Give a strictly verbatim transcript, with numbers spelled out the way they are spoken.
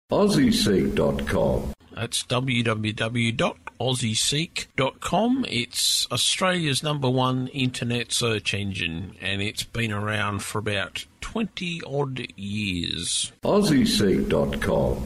Aussie Seek dot com. That's w w w dot aussie seek dot com. It's Australia's number one internet search engine, and it's been around for about twenty odd years. Aussie Seek dot com.